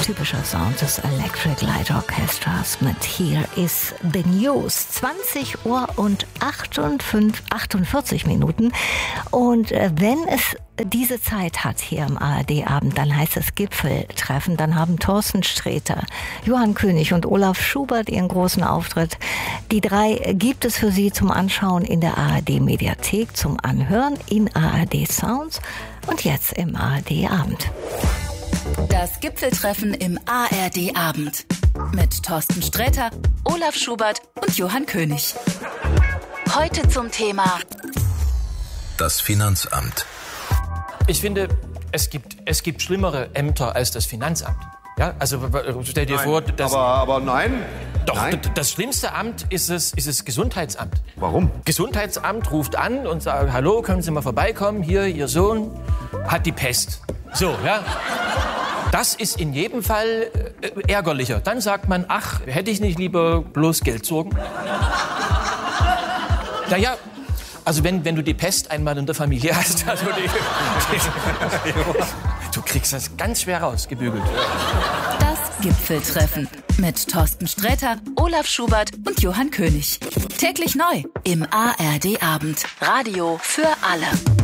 typischer Sound des Electric Light Orchestras mit Here is the News. 20 Uhr und 48 Minuten. Und wenn es diese Zeit hat hier im ARD-Abend, dann heißt es Gipfeltreffen. Dann haben Thorsten Sträter, Johann König und Olaf Schubert ihren großen Auftritt. Die drei gibt es für Sie zum Anschauen in der ARD-Mediathek, zum Anhören in ARD Sounds und jetzt im ARD-Abend. Das Gipfeltreffen im ARD-Abend mit Thorsten Sträter, Olaf Schubert und Johann König. Heute zum Thema das Finanzamt. Ich finde, es gibt schlimmere Ämter als das Finanzamt. Ja, also stell dir vor, dass... Aber nein. Doch, nein. Das schlimmste Amt ist das Gesundheitsamt. Warum? Gesundheitsamt ruft an und sagt, hallo, können Sie mal vorbeikommen? Hier, Ihr Sohn hat die Pest. So, ja. Das ist in jedem Fall ärgerlicher. Dann sagt man, ach, hätte ich nicht lieber bloß Geldsorgen? Naja, also wenn du die Pest einmal in der Familie hast, also du kriegst das ganz schwer rausgebügelt. Das Gipfeltreffen mit Thorsten Sträter, Olaf Schubert und Johann König. Täglich neu im ARD-Abend. Radio für alle.